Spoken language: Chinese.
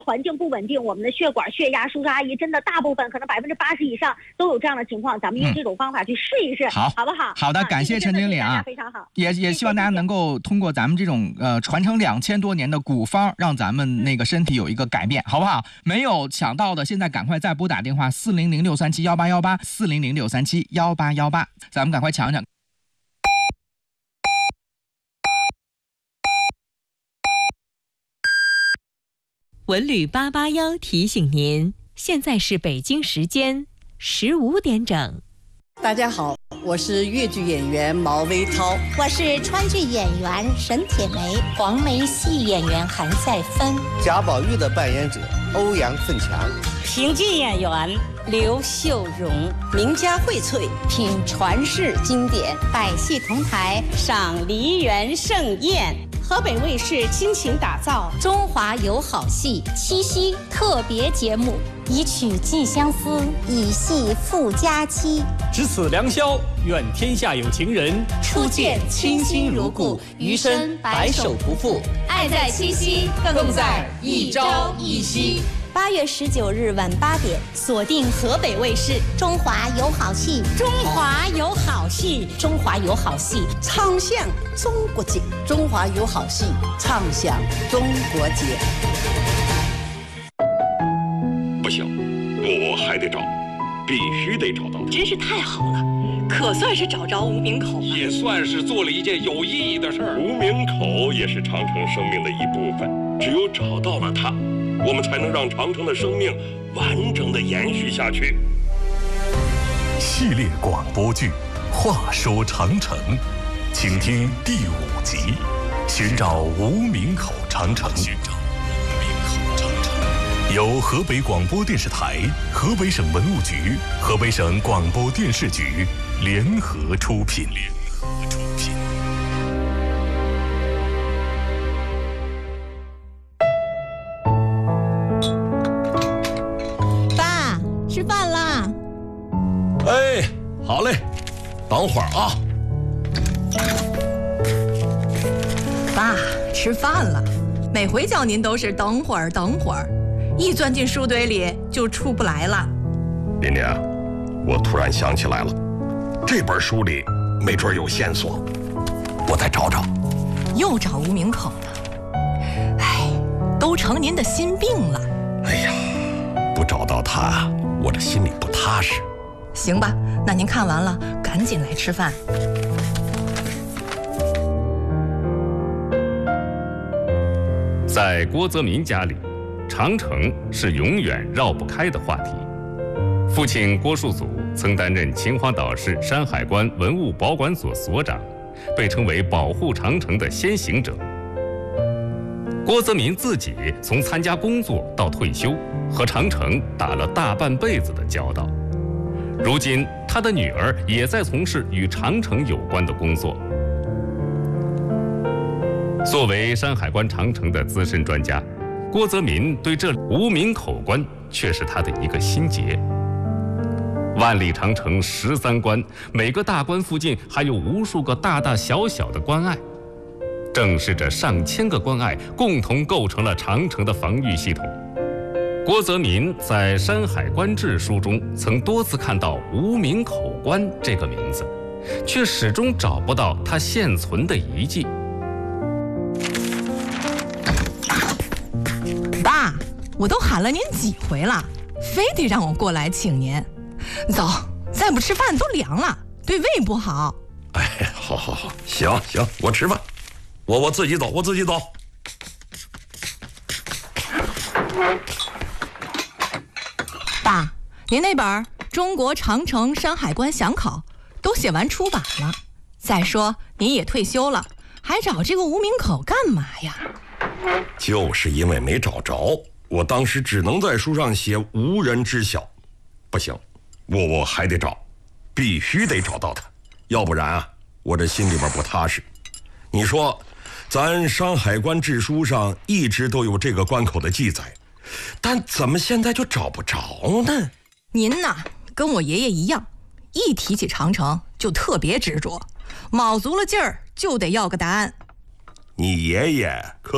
环境不稳定，我们的血管、血压、叔叔阿姨真的大部分可能80%以上都有这样的情况，咱们用这种方法去试一试，好不好？ 好的，感谢陈经理啊， 非常好。 也希望大家能够通过咱们这种传承2000多年的古方，让咱们那个身体有一个改变，好不好？没有抢到的，现在赶快再拨打电话400-637-1818，400-637-1818，咱们赶快抢抢。 文旅881提醒您，现在是北京时间15点整。 大家好，我是粤剧演员毛维涛， 我是川剧演员沈铁梅，黄梅戏演员韩赛芬， 贾宝玉的扮演者欧阳奋强， 评剧演员刘秀荣， 名家荟萃， 品传世经典，百戏同台， 赏梨园盛宴。 河北卫视倾情打造中华有好戏七夕特别节目，以曲寄相思，以戏赴佳期。 值此良宵，愿天下有情人初见倾心如故，余生白首不复。爱在七夕，更在一朝一夕。8月19日晚8点，锁定河北卫视《中华有好戏》， 中华有好戏， 中华有好戏， 唱响中国节，中华有好戏，唱响中国节。 不行，我还得找，必须得找到他。 真是太好了，可算是找着无名口了， 也算是做了一件有意义的事儿。无名口也是长城生命的一部分，只有找到了它，我们才能让长城的生命完整的延续下去。 系列广播剧《话说长城》，请听第5集，寻找无名口长城。由河北广播电视台、河北省文物局、河北省广播电视局联合出品。 爸，吃饭啦！ 哎，好嘞，等会儿啊。 爸，吃饭了。每回叫您都是等会儿，等会儿。一钻进书堆里就出不来了。 琳琳，我突然想起来了，这本书里没准有线索，我再找找。 又找无名口呢？哎，都成您的心病了。 哎呀，不找到他，我这心里不踏实。 行吧，那您看完了赶紧来吃饭。 在郭泽民家里，长城是永远绕不开的话题。父亲郭树祖曾担任秦皇岛市山海关文物保管所所长，被称为保护长城的先行者。郭泽民自己从参加工作到退休，和长城打了大半辈子的交道。如今，他的女儿也在从事与长城有关的工作。作为山海关长城的资深专家，郭泽民对这无名口关却是他的一个心结。万里长城13关，每个大关附近还有无数个大大小小的关隘，正是这上千个关隘共同构成了长城的防御系统。郭泽民在《山海关志》书中曾多次看到无名口关这个名字，却始终找不到它现存的遗迹。 爸，我都喊了您几回了，非得让我过来请您。走，再不吃饭都凉了，对胃不好。 哎，好，行，我吃饭，我自己走， 爸，您那本《中国长城山海关详考》都写完出版了。再说您也退休了，还找这个无名口干嘛呀？ 就是因为没找着，我当时只能在书上写无人知晓。不行，我还得找，必须得找到它，要不然啊，我这心里边不踏实。你说，咱《山海关志》书上一直都有这个关口的记载，但怎么现在就找不着呢？ 您呐，跟我爷爷一样，一提起长城就特别执着，卯足了劲儿就得要个答案。 你爷爷可